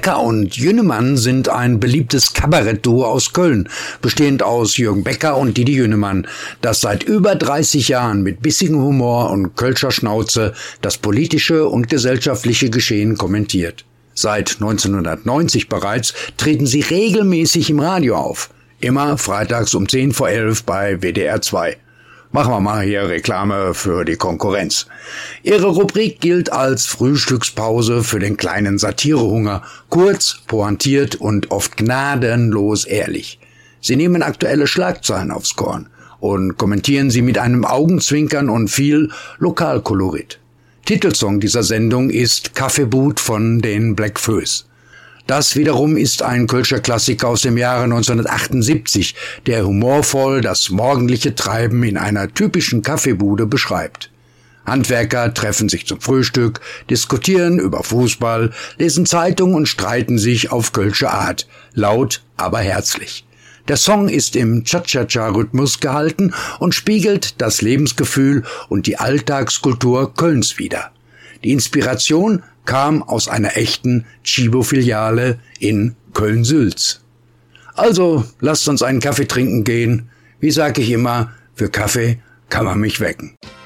Becker und Jünnemann sind ein beliebtes Kabarettduo aus Köln, bestehend aus Jürgen Becker und Didi Jünnemann, das seit über 30 Jahren mit bissigem Humor und Kölscher Schnauze das politische und gesellschaftliche Geschehen kommentiert. Seit 1990 bereits treten sie regelmäßig im Radio auf. Immer freitags um 10 vor 11 bei WDR 2. Machen wir mal hier Reklame für die Konkurrenz. Ihre Rubrik gilt als Frühstückspause für den kleinen Satirehunger. Kurz, pointiert und oft gnadenlos ehrlich. Sie nehmen aktuelle Schlagzeilen aufs Korn und kommentieren sie mit einem Augenzwinkern und viel Lokalkolorit. Titelsong dieser Sendung ist Kaffeeboot von den Black Föß. Das wiederum ist ein Kölscher Klassiker aus dem Jahre 1978, der humorvoll das morgendliche Treiben in einer typischen Kaffeebude beschreibt. Handwerker treffen sich zum Frühstück, diskutieren über Fußball, lesen Zeitung und streiten sich auf Kölsche Art, laut, aber herzlich. Der Song ist im Cha-Cha-Cha-Rhythmus gehalten und spiegelt das Lebensgefühl und die Alltagskultur Kölns wider. Die Inspiration kam aus einer echten Tchibo-Filiale in Köln-Sülz. Also, lasst uns einen Kaffee trinken gehen. Wie sage ich immer, für Kaffee kann man mich wecken.